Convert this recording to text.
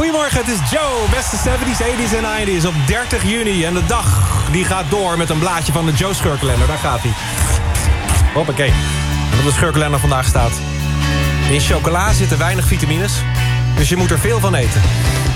Goedemorgen, het is Joe. Beste 70s, 80s en 90s op 30 juni. En de dag die gaat door met een blaadje van de Joe scheurkalender. Daar gaat hij. Hoppakee. En op de scheurkalender vandaag staat: in chocola zitten weinig vitamines, dus je moet er veel van eten.